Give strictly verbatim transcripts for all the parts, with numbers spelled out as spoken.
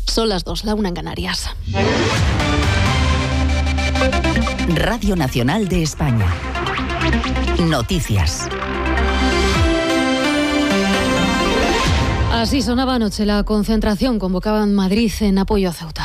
Son las dos, la una en Canarias. Radio Nacional de España. Noticias. Así sonaba anoche la concentración convocada en Madrid en apoyo a Ceuta.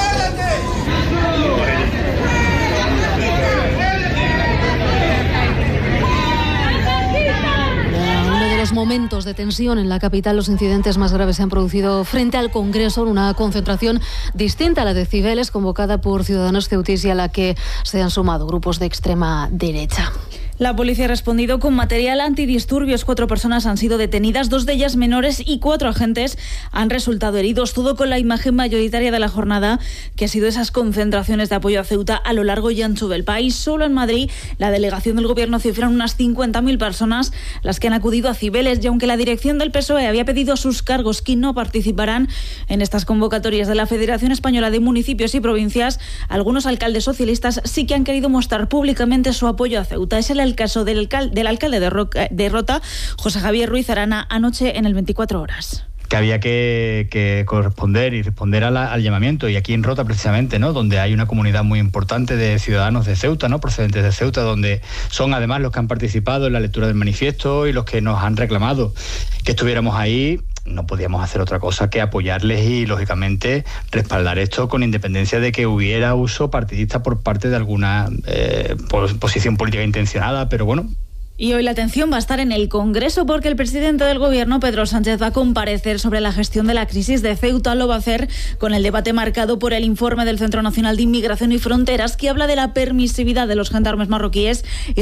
Momentos de tensión en la capital. Los incidentes más graves se han producido frente al Congreso en una concentración distinta a la de Cibeles, convocada por ciudadanos ceutíes y a la que se han sumado grupos de extrema derecha. La policía ha respondido con material antidisturbios. Cuatro personas han sido detenidas, dos de ellas menores, y cuatro agentes han resultado heridos. Todo con la imagen mayoritaria de la jornada, que ha sido esas concentraciones de apoyo a Ceuta a lo largo y ancho del país. Solo en Madrid, la delegación del Gobierno cifra unas cincuenta mil personas las que han acudido a Cibeles, y aunque la dirección del P S O E había pedido a sus cargos que no participarán en estas convocatorias de la Federación Española de Municipios y Provincias, algunos alcaldes socialistas sí que han querido mostrar públicamente su apoyo a Ceuta. Es el caso del, alcal- del alcalde de, Roca- de Rota, José Javier Ruiz Arana, anoche en el veinticuatro horas. Que había que, que corresponder y responder a la, al llamamiento, y aquí en Rota precisamente, ¿no?, donde hay una comunidad muy importante de ciudadanos de Ceuta, ¿no?, procedentes de Ceuta, donde son además los que han participado en la lectura del manifiesto y los que nos han reclamado que estuviéramos ahí. No podíamos hacer otra cosa que apoyarles y, lógicamente, respaldar esto con independencia de que hubiera uso partidista por parte de alguna eh, posición política intencionada, pero bueno. Y hoy la atención va a estar en el Congreso, porque el presidente del Gobierno, Pedro Sánchez, va a comparecer sobre la gestión de la crisis de Ceuta. Lo va a hacer con el debate marcado por el informe del Centro Nacional de Inmigración y Fronteras, que habla de la permisividad de los gendarmes marroquíes y